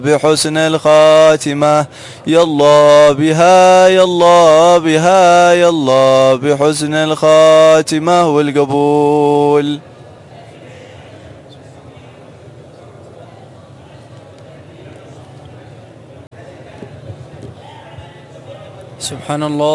بحسن الخاتمة. يلا بها يلا بها يلا بحسن الخاتمة والقبول. سبحان الله.